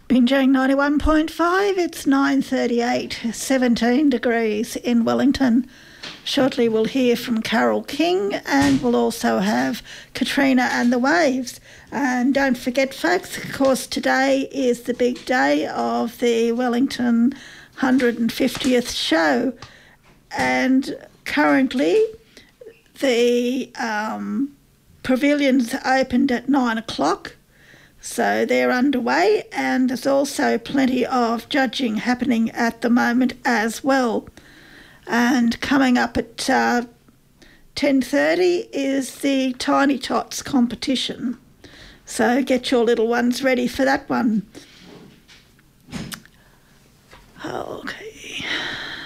Binjang 91.5, it's 9:38, 17 degrees in Wellington. Shortly we'll hear from Carol King, and we'll also have Katrina and the Waves. And don't forget, folks, of course, today is the big day of the Wellington 150th show. And currently the pavilion's opened at 9 o'clock. So they're underway, and there's also plenty of judging happening at the moment as well. And coming up at 10:30 is the Tiny Tots competition. So get your little ones ready for that one. Okay.